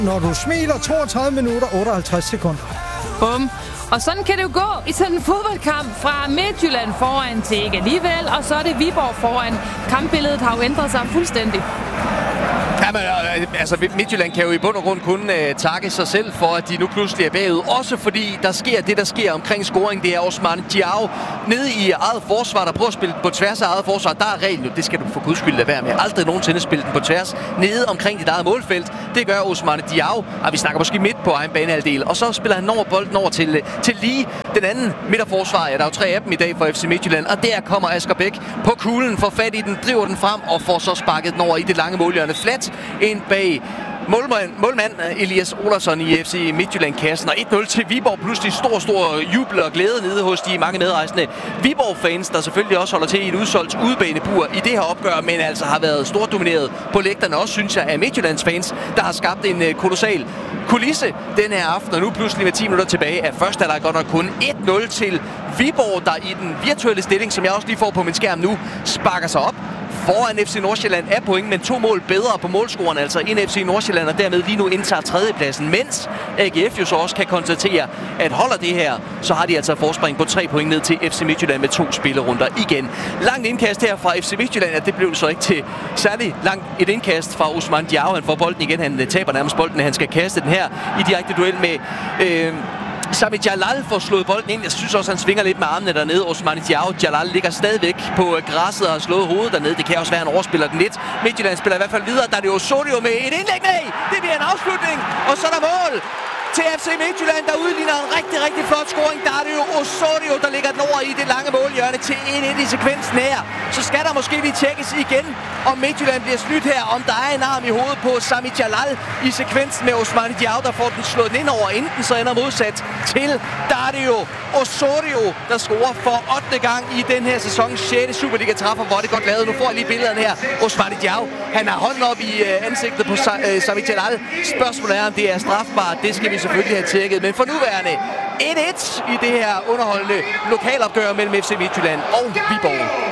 Når du smiler 32 minutter 58 sekunder. Bum. Og sådan kan det jo gå i sådan en fodboldkamp fra Midtjylland foran til ikke alligevel, og så er det Viborg foran. Kampbilledet har jo ændret sig fuldstændig. Jamen, altså Midtjylland kan jo i bund og grund kun takke sig selv for, at de nu pludselig er bagud. Også fordi der sker det, der sker omkring scoring. Det er Ousmane Diao nede i eget forsvar, der prøver at spille på tværs af eget forsvar. Der er reglen jo, det skal du for guds skyld lade være med. Aldrig nogensinde spille den på tværs nede omkring dit eget målfelt. Det gør Ousmane Diao, og vi snakker måske midt på egen banehalvdel. Og så spiller han over bolden over til lige den anden midterforsvar. Ja, der er jo 3 af dem i dag for FC Midtjylland. Og der kommer Asger Bæk på kuglen, får fat i den, driver den frem og får så sparket den over i det lange målhjørne flat ind bag målmand Elias Olason i FC Midtjylland-kassen. Og 1-0 til Viborg. Pludselig stor jubel og glæde nede hos de mange medrejsende Viborg-fans, der selvfølgelig også holder til i et udsolgt udebanebur i det her opgør, men altså har været stort domineret på lægterne. Også, synes jeg, af Midtjyllands fans, der har skabt en kolossal kulisse den her aften. Og nu pludselig med 10 minutter tilbage af første halvleg godt nok kun 1-0 til Viborg, der i den virtuelle stilling, som jeg også lige får på min skærm nu, sparker sig op foran FC Nordsjælland af point, men 2 mål bedre på målscoren, altså en FC Nordsjælland, og dermed lige nu indtager 3. pladsen, mens AGF jo så også kan konstatere, at holder det her, så har de altså forspring på 3 point ned til FC Midtjylland med 2 spillerunder igen. Langt indkast her fra FC Midtjylland, at det blev så ikke til særlig langt et indkast fra Ousmane Diao. Han får bolden igen, han taber nærmest bolden, han skal kaste den her i direkte duel med Sami Jalal får slået bolden ind. Jeg synes også, han svinger lidt med armene dernede. Ousmane Diao. Jalal ligger stadigvæk på græsset og har slået hovedet dernede. Det kan også være, han overspiller den lidt. Midtjylland spiller i hvert fald videre. Der er det Osorio med et indlæg. Nej, det bliver en afslutning. Og så er der mål til FC Midtjylland, der udligner en rigtig flot scoring. Der er det jo Osorio, der ligger den over i det lange målhjørne til 1-1 i sekvensen her. Så skal der måske lige tjekkes igen, om Midtjylland bliver snydt her, om der er en arm i hovedet på Sami Jalal i sekvensen med Ousmane Diao, der får den slået ind over, enten så ender modsat til. Der er det jo Osorio, der scorer for 8. gang i den her sæson. 6. Superliga-træffer, hvor det godt lavet. Nu får jeg lige billederne her. Ousmane Diao, han har hånden op i ansigtet på Sami Jalal. Spørgsmålet er, om det er strafbart. Det skal vi selvfølgelig have tjekket. Men for nuværende 1-1 i det her underholdende lokalopgør mellem FC Midtjylland og Viborg.